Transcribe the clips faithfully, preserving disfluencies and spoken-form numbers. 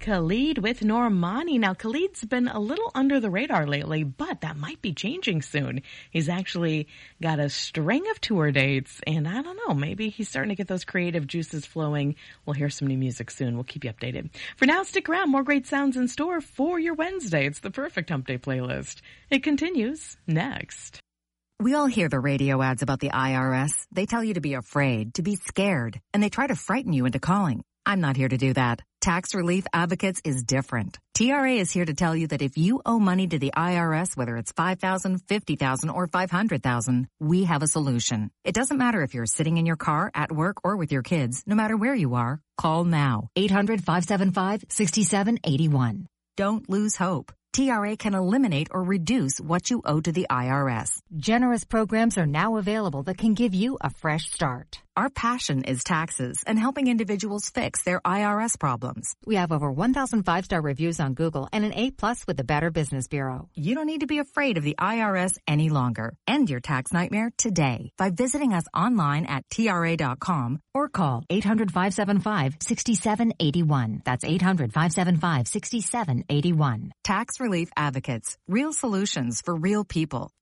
Khalid with Normani. Now, Khalid's been a little under the radar lately, but that might be changing soon. He's actually got a string of tour dates, and I don't know, maybe he's starting to get those creative juices flowing. We'll hear some new music soon. We'll keep you updated. For now, stick around. More great sounds in store for your Wednesday. It's the perfect Hump Day playlist. It continues next. We all hear the radio ads about the I R S. They tell you to be afraid, to be scared, and they try to frighten you into calling. I'm not here to do that. Tax Relief Advocates is different. T R A is here to tell you that if you owe money to the I R S, whether it's five thousand dollars, fifty thousand dollars, or five hundred thousand dollars, we have a solution. It doesn't matter if you're sitting in your car, at work, or with your kids. No matter where you are, call now. eight hundred, five seven five, six seven eight one. Don't lose hope. T R A can eliminate or reduce what you owe to the I R S. Generous programs are now available that can give you a fresh start. Our passion is taxes and helping individuals fix their I R S problems. We have over one thousand five-star reviews on Google and an A plus with the Better Business Bureau. You don't need to be afraid of the I R S any longer. End your tax nightmare today by visiting us online at T R A dot com or call eight hundred, five seven five, six seven eight one. That's eight hundred, five seven five, six seven eight one. Tax Relief Advocates. Real solutions for real people.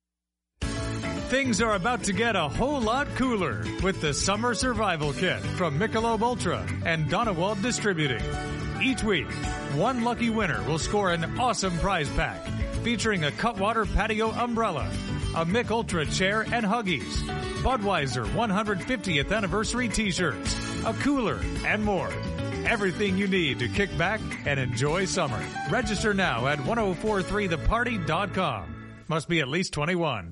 Things are about to get a whole lot cooler with the Summer Survival Kit from Michelob Ultra and Donewald Distributing. Each week, one lucky winner will score an awesome prize pack featuring a Cutwater Patio umbrella, a Mich Ultra chair and Huggies, Budweiser one hundred fiftieth anniversary t-shirts, a cooler, and more. Everything you need to kick back and enjoy summer. Register now at ten forty-three the party dot com. Must be at least twenty-one.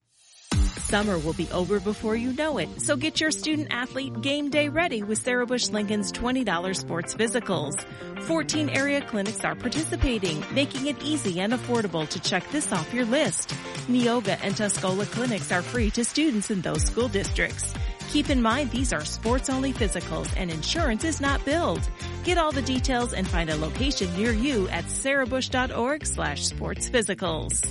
Summer will be over before you know it, so get your student-athlete game day ready with Sarah Bush Lincoln's twenty dollars sports physicals. fourteen area clinics are participating, making it easy and affordable to check this off your list. Neoga and Tuscola clinics are free to students in those school districts. Keep in mind these are sports-only physicals and insurance is not billed. Get all the details and find a location near you at sarahbush.org slash sports physicals.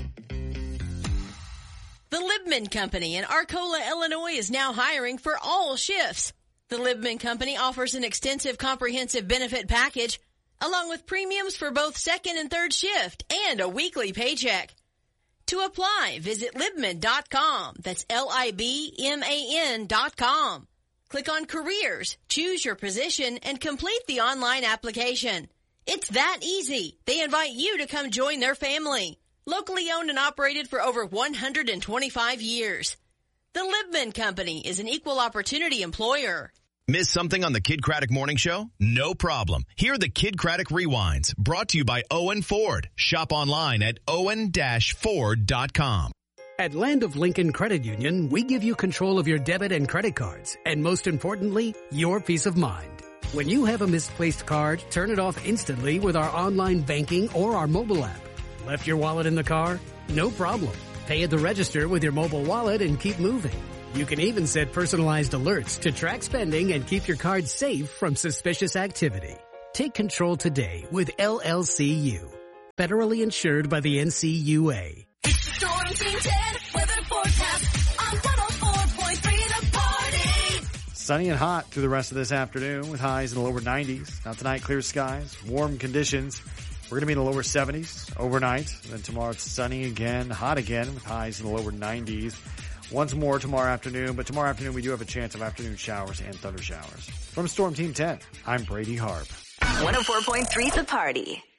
The Libman Company in Arcola, Illinois is now hiring for all shifts. The Libman Company offers an extensive comprehensive benefit package along with premiums for both second and third shift and a weekly paycheck. To apply, visit libman dot com. That's L I B M A N dot com. Click on Careers, choose your position, and complete the online application. It's that easy. They invite you to come join their family. Locally owned and operated for over one hundred twenty-five years. The Libman Company is an equal opportunity employer. Miss something on the Kid Craddock Morning Show? No problem. Hear the Kid Craddock Rewinds, brought to you by Owen Ford. Shop online at owen dash ford dot com. At Land of Lincoln Credit Union, we give you control of your debit and credit cards, and most importantly, your peace of mind. When you have a misplaced card, turn it off instantly with our online banking or our mobile app. Left your wallet in the car? No problem. Pay at the register with your mobile wallet and keep moving. You can even set personalized alerts to track spending and keep your card safe from suspicious activity. Take control today with L L C U. Federally insured by the N C U A. It's the Storm Team ten weather forecast on one oh four point three The Party. Sunny and hot through the rest of this afternoon with highs in the lower nineties. Now tonight, clear skies, warm conditions. We're going to be in the lower seventies overnight. Then tomorrow it's sunny again, hot again with highs in the lower nineties. Once more tomorrow afternoon, but tomorrow afternoon we do have a chance of afternoon showers and thunder showers. From Storm Team ten, I'm Brady Harp. one oh four point three The Party.